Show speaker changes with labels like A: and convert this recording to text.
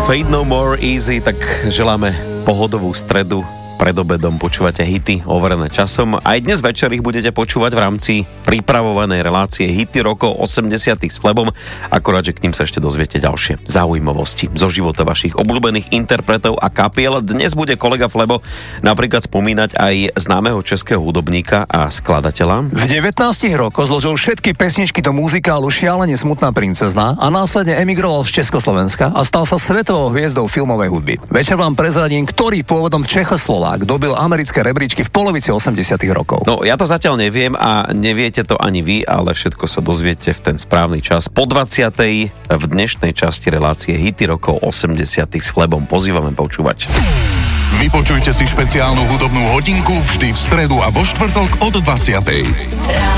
A: Fade No More Easy, tak želáme pohodovú stredu. Pred obedom počúvate hity overené časom. Aj dnes večer ich budete počúvať v rámci pripravovanej relácie Hity rokov 80 s Flebom. Akorát, že k ním sa ešte dozviete ďalšie zaujímavosti zo života vašich obľúbených interpretov a kapiel. Dnes bude kolega Flebo napríklad spomínať aj známeho českého hudobníka a skladateľa.
B: V 19 rokoch zložil všetky pesničky do muzikálu Šialene smutná princezna a následne emigroval z Československa a stal sa svetovou hviezdou filmovej hudby. Večer vám prezradím, ktorý pôvodom Čechoslovák dobil americké rebríčky v polovici 80 rokov.
A: No, ja to zatiaľ neviem a neviete to ani vy, ale všetko sa dozviete v ten správny čas. Po 20. v dnešnej časti relácie Hity rokov 80 s Flebom. Pozývame počúvať.
C: Vypočujte si špeciálnu hudobnú hodinku vždy v stredu a vo štvrtok od 20.